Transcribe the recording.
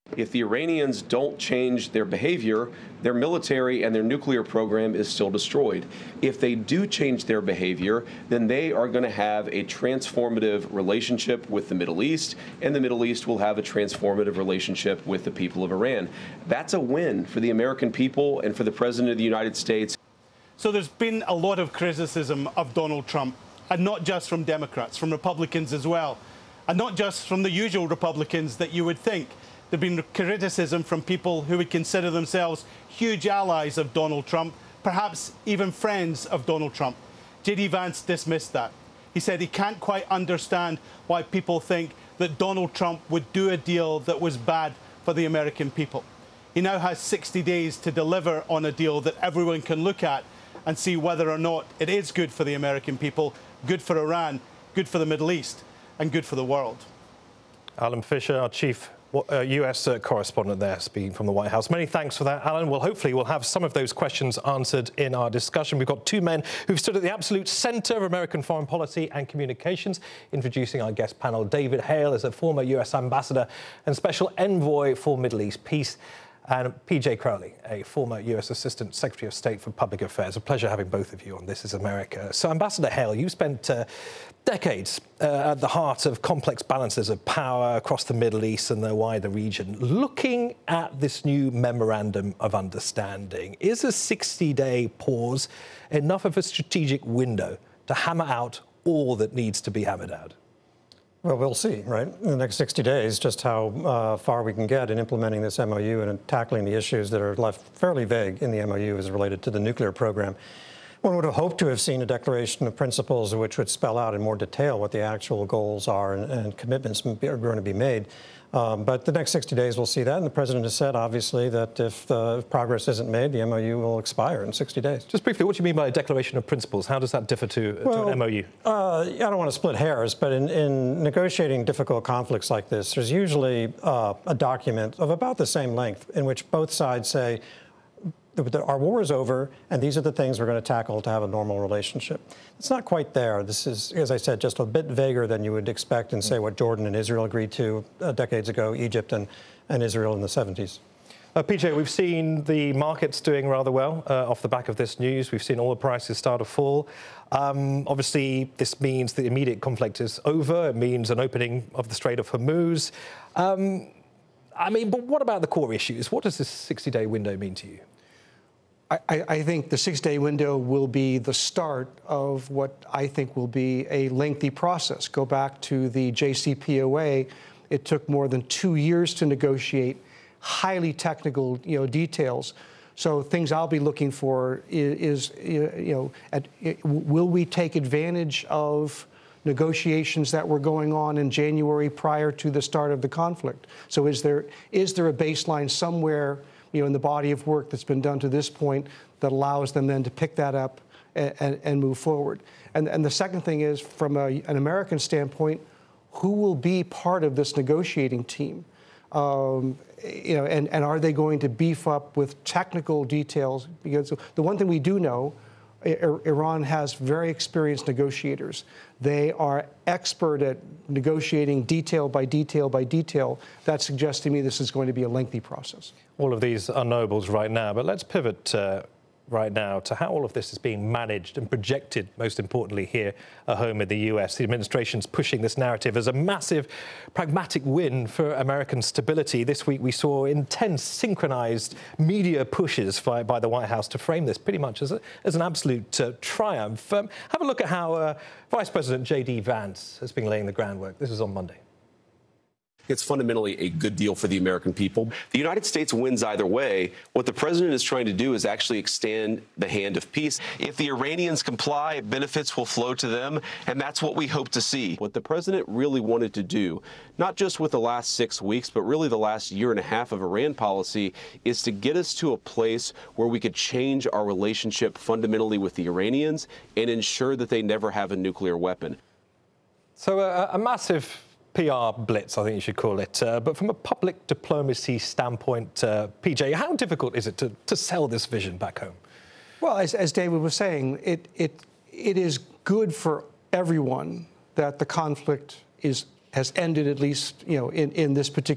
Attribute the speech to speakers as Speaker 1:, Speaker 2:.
Speaker 1: If the Iranians don't change their behavior, their military and their nuclear program is still destroyed. If they do change their behavior, then they are going to have a transformative relationship with the Middle East, and the Middle East will have a transformative relationship with the people of Iran. That's a win for the American people and for the President of the United States.
Speaker 2: So there's been a lot of criticism of Donald Trump, and not just from Democrats, from Republicans as well, and not just from the usual Republicans that you would think. There's been criticism from people who would consider themselves huge allies of Donald Trump, perhaps even friends of Donald Trump. J.D. Vance dismissed that. He said he can't quite understand why people think that Donald Trump would do a deal that was bad for the American people. He now has 60 days to deliver on a deal that everyone can look at and see whether or not it is good for the American people, good for Iran, good for the Middle East, and good for the world.
Speaker 3: Alan Fisher, our chief US correspondent there, speaking from the White House. Many thanks for that, Alan. Well, hopefully we'll have some of those questions answered in our discussion. We've got two men who've stood at the absolute centre of American foreign policy and communications. Introducing our guest panel, David Hale is a former US ambassador and special envoy for Middle East peace, and PJ Crowley, a former US Assistant Secretary of State for Public Affairs. A pleasure having both of you on This Is America. So, Ambassador Hale, you've spent decades at the heart of complex balances of power across the Middle East and the wider region. Looking at this new memorandum of understanding, is a 60-day pause enough of a strategic window to hammer out all that needs to be hammered out?
Speaker 4: Well, we'll see, right, in the next 60 days, just how far we can get in implementing this MOU and tackling the issues that are left fairly vague in the MOU as related to the nuclear program. One would have hoped to have seen a declaration of principles which would spell out in more detail what the actual goals are and commitments are going to be made. But the next 60 days, we'll see that. And the president has said, obviously, that if progress isn't made, the MOU will expire in 60 days.
Speaker 3: Just briefly, what do you mean by a declaration of principles? How does that differ to an MOU?
Speaker 4: I don't want to split hairs, but in negotiating difficult conflicts like this, there's usually a document of about the same length in which both sides say, our war is over, and these are the things we're going to tackle to have a normal relationship. It's not quite there. This is, as I said, just a bit vaguer than you would expect in, say, what Jordan and Israel agreed to decades ago, Egypt and Israel in the 70s.
Speaker 3: PJ, we've seen the markets doing rather well off the back of this news. We've seen oil prices start to fall. Obviously, this means the immediate conflict is over. It means an opening of the Strait of Hormuz. But what about the core issues? What does this 60-day window mean to you?
Speaker 5: I think the 6-day window will be the start of what I think will be a lengthy process. Go back to the JCPOA. It took more than 2 years to negotiate highly technical, details. So things I'll be looking for is will we take advantage of negotiations that were going on in January prior to the start of the conflict? So is there a baseline somewhere in the body of work that's been done to this point that allows them then to pick that up and move forward? And the second thing is, from an American standpoint, who will be part of this negotiating team? And are they going to beef up with technical details? Because the one thing we do know, Iran has very experienced negotiators. They are expert at negotiating detail by detail by detail. That suggests to me this is going to be a lengthy process.
Speaker 3: All of these are knowables right now, but let's pivot right now to how all of this is being managed and projected, most importantly, here at home in the US. The administration's pushing this narrative as a massive pragmatic win for American stability. This week we saw intense, synchronized media pushes by the White House to frame this pretty much as an absolute triumph. Have a look at how Vice President J.D. Vance has been laying the groundwork. This was on Monday.
Speaker 1: It's fundamentally a good deal for the American people. The United States wins either way. What the president is trying to do is actually extend the hand of peace. If the Iranians comply, benefits will flow to them, and that's what we hope to see. What the president really wanted to do, not just with the last 6 weeks, but really the last year and a half of Iran policy, is to get us to a place where we could change our relationship fundamentally with the Iranians and ensure that they never have a nuclear weapon.
Speaker 3: So a massive PR blitz, I think you should call it. But from a public diplomacy standpoint, PJ, how difficult is it to sell this vision back home?
Speaker 5: Well, as David was saying, it is good for everyone that the conflict has ended, at least in this particular